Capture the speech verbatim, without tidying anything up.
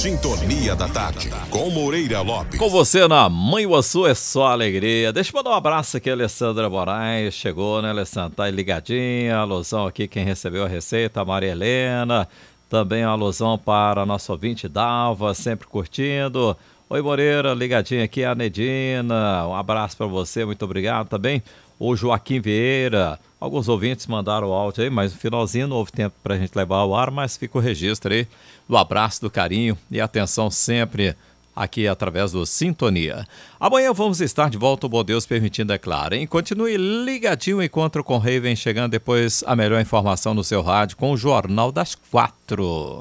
Sintonia da Tarde, com Moreira Lopes. Com você na Mãe Uaçu é só alegria. Deixa eu mandar um abraço aqui, a Alessandra Moraes. Chegou, né, Alessandra? Tá aí ligadinha. Alusão aqui, quem recebeu a receita, a Maria Helena. Também a alusão para a nossa ouvinte Dalva, sempre curtindo. Oi, Moreira, ligadinha aqui, a Nedina. Um abraço para você, muito obrigado também. O Joaquim Vieira. Alguns ouvintes mandaram o áudio aí, mas no finalzinho não houve tempo para a gente levar ao ar, mas fica o registro aí do abraço, do carinho e atenção sempre aqui através do Sintonia. Amanhã vamos estar de volta, o bom Deus permitindo, é claro, hein? Continue ligadinho, o encontro com o Rei vem chegando, depois a melhor informação no seu rádio com o Jornal das Quatro.